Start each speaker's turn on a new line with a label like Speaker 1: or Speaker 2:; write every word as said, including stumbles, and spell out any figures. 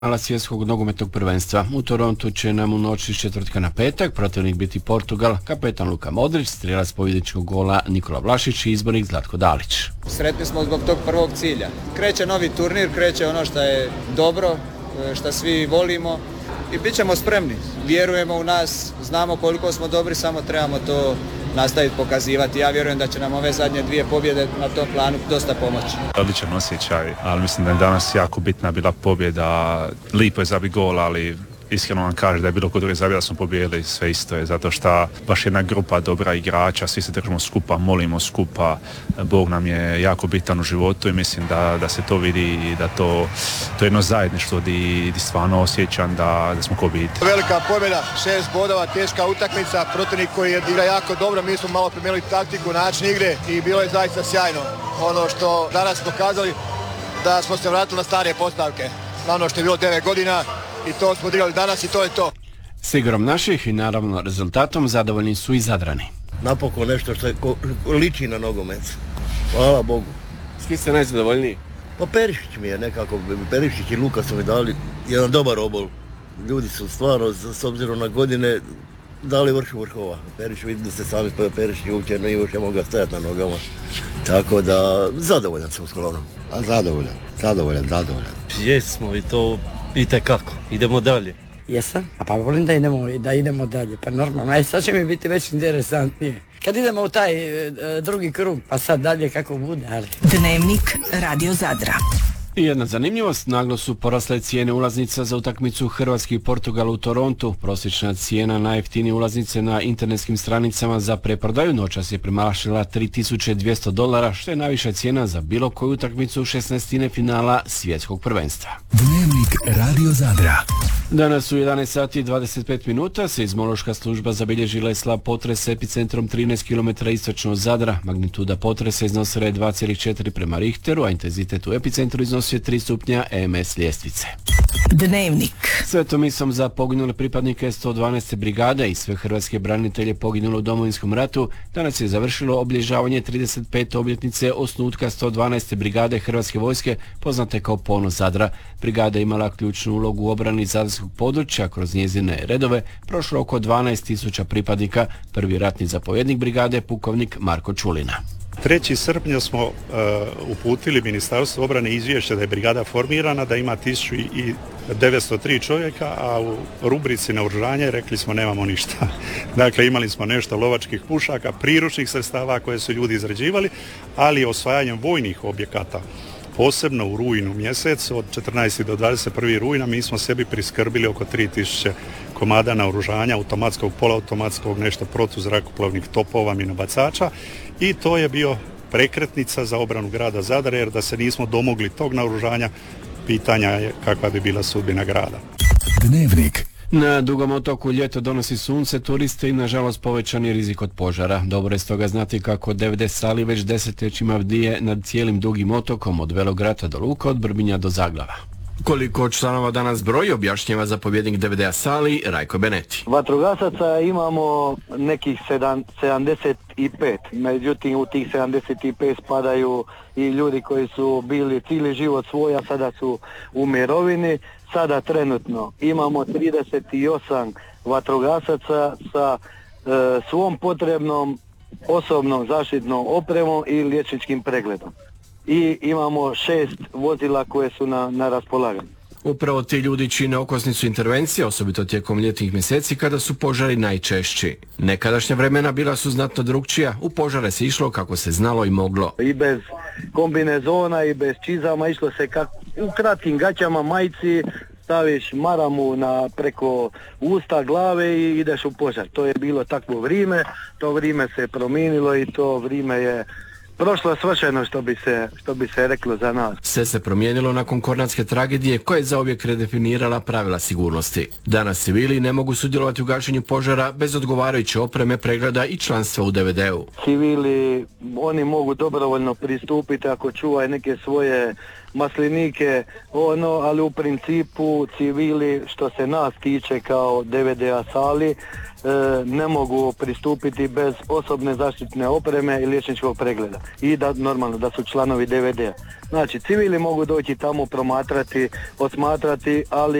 Speaker 1: finala svjetskog nogometnog prvenstva. U Torontu će nam u noći s četvrtka na petak protivnik biti Portugal, kapetan Luka Modrić, strijelac pobjedničkog gola Nikola Vlašić i izbornik Zlatko Dalić.
Speaker 2: Sretni smo zbog tog prvog cilja. Kreće novi turnir, kreće ono što je dobro, što svi volimo i bit ćemo spremni. Vjerujemo u nas, znamo koliko smo dobri, samo trebamo to nastaviti pokazivati. Ja vjerujem da će nam ove zadnje dvije pobjede na tom planu dosta pomoći.
Speaker 3: Odličan osjećaj, ali mislim da je danas jako bitna bila pobjeda. Lipo je zabiti gol, ali iskreno vam kaže da je bilo kod druge zabije da smo pobijedili, sve isto je, zato što baš jedna grupa dobra igrača, svi se držimo skupa, molimo skupa, Bog nam je jako bitan u životu i mislim da, da se to vidi i da to, to je jedno zajedništvo di, di stvarno osjećam da, da smo ko biti.
Speaker 4: Velika pobjeda, šest bodova, teška utakmica, protivnik koji je igra jako dobro, mi smo malo promijenili taktiku, način igre i bilo je zaista sjajno. Ono što danas pokazali da smo se vratili na stare postavke, na ono što je bilo devet godina, i to smo odigrali danas i to je to.
Speaker 1: S igrom naših i naravno rezultatom zadovoljni su i Zadrani.
Speaker 5: Napokon nešto što je ko, liči na nogomet. Hvala Bogu.
Speaker 1: S kim ste najzadovoljniji?
Speaker 5: Pa Perišić mi je nekako, Perišić i Luka su mi dali jedan dobar obol. Ljudi su stvarno, s obzirom na godine, dali vrh vrhova. Perišić, vidite se sami, Perišić uopće ne još je mogao stajati na nogama. Tako da, zadovoljan sam uglavnom.
Speaker 6: A zadovoljan, zadovoljan, zadovoljan.
Speaker 7: Jesmo i to itekako. Idemo dalje.
Speaker 8: Jesam, a pa volim da idemo, da idemo dalje, pa normalno, aj sad će mi biti već interesantnije. Kad idemo u taj e, drugi krug, pa sad dalje kako bude, ali...
Speaker 9: Dnevnik Radio Zadra.
Speaker 1: I jedna zanimljivost, naglo su porasle cijene ulaznica za utakmicu Hrvatski i Portugal u Torontu. Prosječna cijena najjeftinije ulaznice na internetskim stranicama za preprodaju noćas je premašila tri tisuće dvjesto dolara, što je najviša cijena za bilo koju utakmicu šesnaestine finala svjetskog prvenstva.
Speaker 10: Dnevnik Radio Zadra.
Speaker 1: Danas u jedanaest sati i dvadeset pet minuta seizmološka služba zabilježila je slab potres s epicentrom trinaest kilometara istočno od Zadra. Magnituda potresa iznosila je dva zarez četiri prema Richteru, a intenzitet u epicentru iznosio je tri stupnja E M S ljestvice.
Speaker 9: Dnevnik.
Speaker 1: Svetom misom za poginule pripadnike sto dvanaeste brigade i sve hrvatske branitelje poginule u Domovinskom ratu danas je završilo obilježavanje trideset pete obljetnice osnutka sto dvanaeste brigade Hrvatske vojske, poznate kao Ponos Zadra. Brigada je imala ključnu ulogu u obrani zadarskog područja, kroz njezine redove prošlo oko dvanaest tisuća pripadnika. Prvi ratni zapovjednik brigade pukovnik Marko Čulina.
Speaker 11: trećeg srpnja smo uh, uputili Ministarstvu obrane izvješće da je brigada formirana, da ima tisuću devetsto tri čovjeka, a u rubrici naoružanje rekli smo nemamo ništa. Dakle, imali smo nešto lovačkih pušaka, priručnih sredstava koje su ljudi izrađivali, ali osvajanjem vojnih objekata, posebno u rujnu mjesecu, od četrnaestog do dvadeset prvog rujna, mi smo sebi priskrbili oko tri tisuće komada naoružanja, automatskog, poluautomatskog, nešto protuzrakoplovnih topova, minobacača, i to je bio prekretnica za obranu grada Zadra, jer da se nismo domogli tog naoružanja, pitanja je kakva bi bila sudbina grada.
Speaker 10: Dnevnik.
Speaker 1: Na Dugom otoku ljeto donosi sunce, turiste i nažalost povećan je rizik od požara. Dobro je stoga znati kako D V D Sali već desetljećima bdije nad cijelim Dugim otokom od Velograda do Luka, od Brbinja do Zaglava. Koliko članova danas broji, objašnjava zapovjednik D V D Sali Rajko Beneti.
Speaker 12: Vatrogasaca imamo nekih sedamdeset pet, međutim u tih sedamdeset pet spadaju i ljudi koji su bili cijeli život svoj, a sada su u mirovini. Sada trenutno imamo trideset osam vatrogasaca sa e, svom potrebnom osobnom zaštitnom opremom i liječničkim pregledom. I imamo šest vozila koje su na, na raspolaganju.
Speaker 1: Upravo ti ljudi čine okosnicu intervencije, osobito tijekom ljetnih mjeseci kada su požari najčešći. Nekadašnja vremena bila su znatno drukčija, u požare se išlo kako se znalo i moglo.
Speaker 12: I bez kombinezona i bez čizama išlo se kako u kratkim gaćama, majici, staviš maramu na preko usta, glave i ideš u požar. To je bilo takvo vrijeme, to vrijeme se promijenilo i to vrijeme je prošlo svršeno, što bi se, što bi se reklo za nas.
Speaker 1: Sve se promijenilo nakon kornatske tragedije koja je zauvijek redefinirala pravila sigurnosti. Danas civili ne mogu sudjelovati u gašenju požara bez odgovarajuće opreme, pregleda i članstva u D V D-u.
Speaker 12: Civili, oni mogu dobrovoljno pristupiti ako čuvaju neke svoje maslinike, ono, ali u principu civili što se nas tiče kao D V D-a Sali e, ne mogu pristupiti bez osobne zaštitne opreme i liječničkog pregleda i da normalno da su članovi D V D-a. Znači civili mogu doći tamo promatrati, osmatrati, ali